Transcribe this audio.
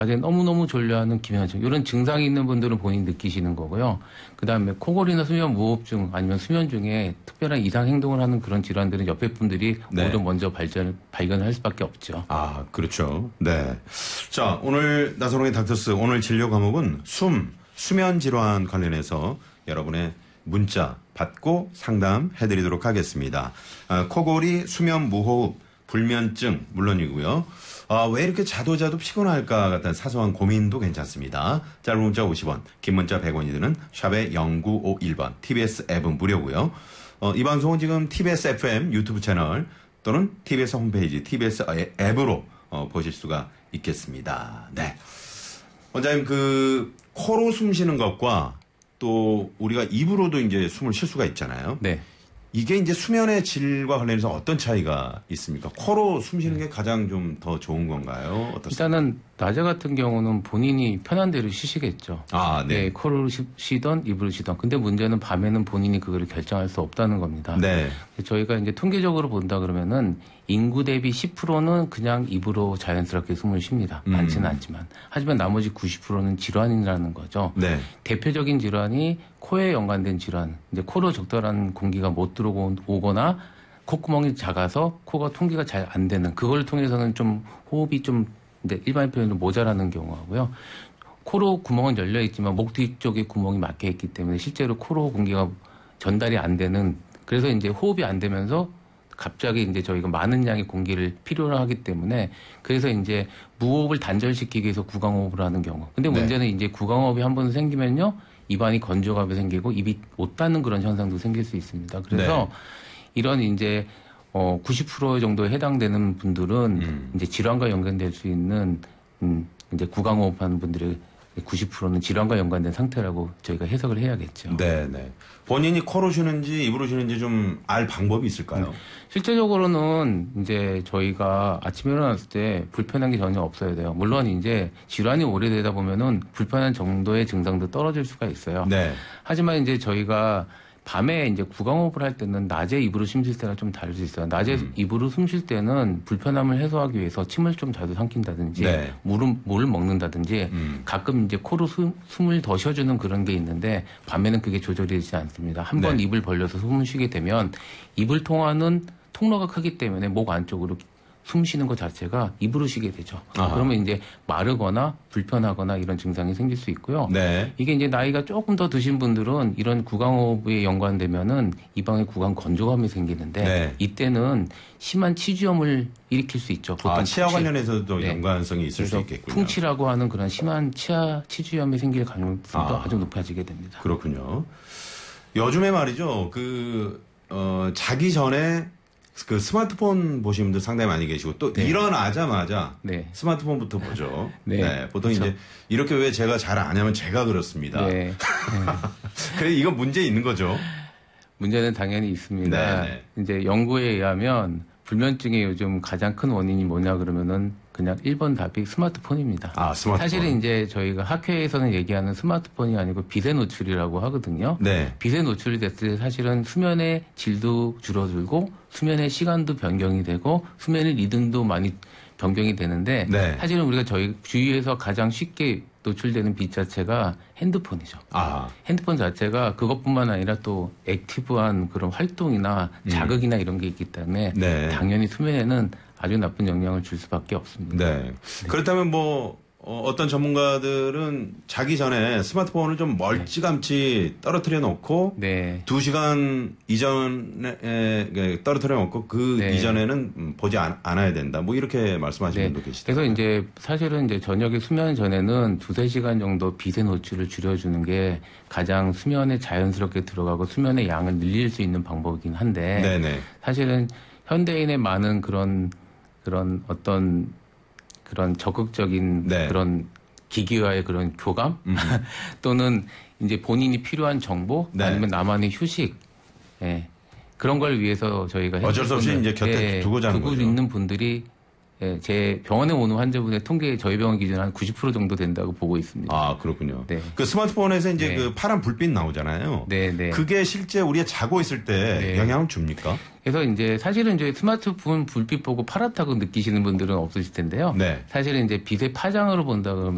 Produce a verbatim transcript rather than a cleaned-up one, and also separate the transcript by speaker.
Speaker 1: 낮에 너무너무 졸려하는 기면증 이런 증상이 있는 분들은 본인이 느끼시는 거고요. 그다음에 코골이나 수면 무호흡증 아니면 수면 중에 특별한 이상 행동을 하는 그런 질환들은 옆에 분들이
Speaker 2: 네.
Speaker 1: 오히려 먼저 발전, 발견을 할 수밖에 없죠.
Speaker 2: 아, 그렇죠. 네. 자, 오늘 나선홍의 닥터스 오늘 진료 과목은 숨, 수면 질환 관련해서 여러분의 문자 받고 상담해드리도록 하겠습니다. 아, 코골이, 수면 무호흡, 불면증 물론이고요. 아, 왜 이렇게 자도 자도 피곤할까 같은 사소한 고민도 괜찮습니다. 짧은 문자 오십 원, 긴 문자 백 원이 드는 샵의 공구오일 번, 티비에스 앱은 무료고요. 어, 이 방송은 지금 티비에스 에프엠 유튜브 채널 또는 티비에스 홈페이지, 티비에스 앱으로 어, 보실 수가 있겠습니다. 네. 원장님, 그 코로 숨 쉬는 것과 또 우리가 입으로도 이제 숨을 쉴 수가 있잖아요.
Speaker 1: 네.
Speaker 2: 이게 이제 수면의 질과 관련해서 어떤 차이가 있습니까? 코로 숨 쉬는 게 가장 좀 더 좋은 건가요? 어떻습니까?
Speaker 1: 일단은 낮에 같은 경우는 본인이 편한 대로 쉬시겠죠.
Speaker 2: 아, 네.
Speaker 1: 네, 코로 쉬던 입으로 쉬던. 근데 문제는 밤에는 본인이 그거를 결정할 수 없다는 겁니다.
Speaker 2: 네.
Speaker 1: 저희가 이제 통계적으로 본다 그러면은 인구 대비 십 퍼센트는 그냥 입으로 자연스럽게 숨을 쉽니다.
Speaker 2: 음.
Speaker 1: 많지는 않지만. 하지만 나머지 구십 퍼센트는 질환이라는 거죠.
Speaker 2: 네.
Speaker 1: 대표적인 질환이 코에 연관된 질환. 이제 코로 적절한 공기가 못 들어오거나 콧구멍이 작아서 코가 통기가 잘 안 되는 그걸 통해서는 좀 호흡이 좀 근데 일반 표현으로 모자라는 경우하고요. 코로 구멍은 열려 있지만 목 뒤쪽에 구멍이 막혀 있기 때문에 실제로 코로 공기가 전달이 안 되는 그래서 이제 호흡이 안 되면서 갑자기 이제 저희가 많은 양의 공기를 필요로 하기 때문에 그래서 이제 무호흡을 단절시키기 위해서 구강호흡을 하는 경우. 근데 문제는 네. 이제 구강호흡이 한 번 생기면요. 입안이 건조하게 생기고 입이 못 닿는 그런 현상도 생길 수 있습니다. 그래서 네. 이런 이제 어 구십 퍼센트 정도에 해당되는 분들은 음. 이제 질환과 연관될 수 있는 음 이제 구강호흡하는 분들의 구십 퍼센트는 질환과 연관된 상태라고 저희가 해석을 해야겠죠.
Speaker 2: 네, 네. 본인이 코로 쉬는지 입으로 쉬는지 좀 알 방법이 있을까요? 네.
Speaker 1: 실제적으로는 이제 저희가 아침에 일어났을 때 불편한 게 전혀 없어야 돼요. 물론 이제 질환이 오래되다 보면은 불편한 정도의 증상도 떨어질 수가 있어요. 네. 하지만 이제 저희가 밤에 이제 구강호흡을 할 때는 낮에 입으로 숨 쉴 때랑 좀 다를 수 있어요. 낮에 음. 입으로 숨 쉴 때는 불편함을 해소하기 위해서 침을 좀 자주 삼킨다든지 네. 물을, 물을 먹는다든지 음. 가끔 이제 코로 숨, 숨을 더 쉬어주는 그런 게 있는데 밤에는 그게 조절이 되지 않습니다. 한 번 네. 입을 벌려서 숨을 쉬게 되면 입을 통하는 통로가 크기 때문에 목 안쪽으로 숨 쉬는 것 자체가 입으로 쉬게 되죠. 아하. 그러면 이제 마르거나 불편하거나 이런 증상이 생길 수 있고요. 네. 이게 이제 나이가 조금 더 드신 분들은 이런 구강호흡에 연관되면은 입안에 구강 건조감이 생기는데 네. 이때는 심한 치주염을 일으킬 수 있죠.
Speaker 2: 보통 아, 치아 풍치. 관련해서도 네. 연관성이 있을 수 있겠군요.
Speaker 1: 풍치라고 하는 그런 심한 치아 치주염이 생길 가능성도 아. 아주 높아지게 됩니다.
Speaker 2: 그렇군요. 요즘에 말이죠. 그 어, 자기 전에 그 스마트폰 보시는 분들 상당히 많이 계시고 또 네. 일어나자마자 네. 스마트폰부터 보죠. 네. 네. 보통 그렇죠. 이제 이렇게 왜 제가 잘 안 하면 제가 그렇습니다. 네. 그래 이건 문제 있는 거죠.
Speaker 1: 문제는 당연히 있습니다. 네. 이제 연구에 의하면 불면증의 요즘 가장 큰 원인이 뭐냐 그러면은 그냥 일 번 답이 스마트폰입니다. 아, 스마트폰. 사실은 이제 저희가 학회에서는 얘기하는 스마트폰이 아니고 빛의 노출이라고 하거든요. 네. 빛에 노출이 됐을 때 사실은 수면의 질도 줄어들고 수면의 시간도 변경이 되고 수면의 리듬도 많이 변경이 되는데 네. 사실은 우리가 저희 주위에서 가장 쉽게 노출되는 빛 자체가 핸드폰이죠. 아. 핸드폰 자체가 그것뿐만 아니라 또 액티브한 그런 활동이나 자극이나 음. 이런 게 있기 때문에 네. 당연히 수면에는 아주 나쁜 영향을 줄 수밖에 없습니다.
Speaker 2: 네. 네. 그렇다면 뭐 어, 어떤 전문가들은 자기 전에 스마트폰을 좀 멀찌감치 떨어뜨려 놓고 네. 두 시간 이전에 떨어뜨려 놓고 그 네. 이전에는 보지 않, 않아야 된다. 뭐 이렇게 말씀하시는
Speaker 1: 네.
Speaker 2: 분도 계시더라고요.
Speaker 1: 그래서 이제 사실은 이제 저녁에 수면 전에는 두세 시간 정도 빛의 노출을 줄여주는 게 가장 수면에 자연스럽게 들어가고 수면의 양을 늘릴 수 있는 방법이긴 한데 네네. 사실은 현대인의 많은 그런 그런 어떤 그런 적극적인 네. 그런 기기와의 그런 교감 또는 이제 본인이 필요한 정보 네. 아니면 나만의 휴식 예. 그런 걸 위해서 저희가
Speaker 2: 어쩔 수 없이 이제 곁에
Speaker 1: 예,
Speaker 2: 두고 자는
Speaker 1: 두고
Speaker 2: 거죠.
Speaker 1: 있는 분들이 예, 제 병원에 오는 환자분의 통계 저희 병원 기준 한 구십 퍼센트 정도 된다고 보고 있습니다.
Speaker 2: 아 그렇군요. 네. 그 스마트폰에서 이제 네. 그 파란 불빛 나오잖아요. 네, 네. 그게 실제 우리가 자고 있을 때 네. 영향을 줍니까?
Speaker 1: 그래서 이제 사실은 이제 스마트폰 불빛 보고 파랗다고 느끼시는 분들은 없으실 텐데요. 네. 사실은 이제 빛의 파장으로 본다 그러면